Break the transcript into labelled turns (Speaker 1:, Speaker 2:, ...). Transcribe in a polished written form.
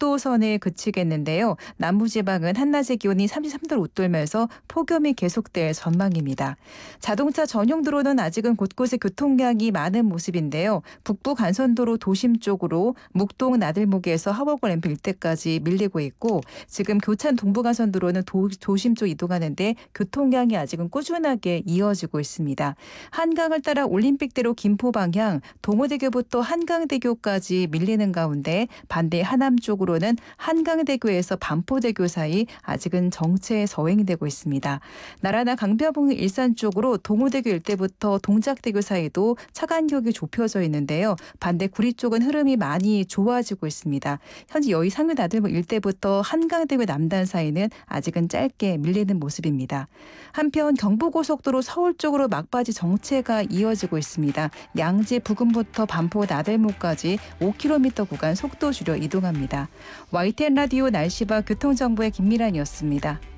Speaker 1: 6도선에 그치겠는데요. 남부지방은 한낮의 기온이 33도를 웃돌면서 폭염이 계속될 전망입니다. 자동차 전용 도로는 아직은 곳곳에 교통량이 많은 모습인데요. 북부 간선도로 도심 쪽으로 목동 나들목에서 하월골 램프 일대까지 밀리고 있고 지금 교찬 동부간선도로는 도심 쪽 이동하는데 교통량이 아직은 꾸준하게 이어지고 있습니다. 한강을 따라 올림픽대로 김포 방향 동호대교부터 한강대교까지 밀리는 가운데 반대 하남 쪽으로는 한강대교에서 반포대교 사이 아직은 정체 서행되고 있습니다. 나라나 강변북로 일산 쪽으로 동호대교 일대부터 동작대교 사이도 차간격이 좁혀져 있는데요. 반대 구리 쪽은 흐름이 많이 좋아지고 있습니다. 현재 여의 상류 나들목 일대부터 한강대교 남단 사이는 아직은 짧게 밀리는 모습입니다. 한편 경부고속도로 서울 쪽으로 막바지 정체가 이어지고 있습니다. 양재 부근부터 반포 나들목까지 5km 구간 속도 줄여 이동합니다. YTN 라디오 날씨와 교통정보의 김미란이었습니다.